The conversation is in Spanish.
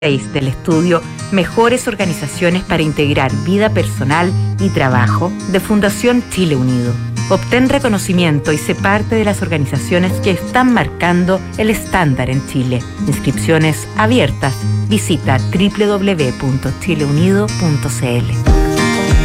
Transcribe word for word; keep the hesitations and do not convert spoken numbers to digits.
del estudio Mejores Organizaciones para Integrar Vida Personal y Trabajo de Fundación Chile Unido. Obtén reconocimiento y sé parte de las organizaciones que están marcando el estándar en Chile. Inscripciones abiertas. Visita doble u doble u doble u punto chile unido punto c l.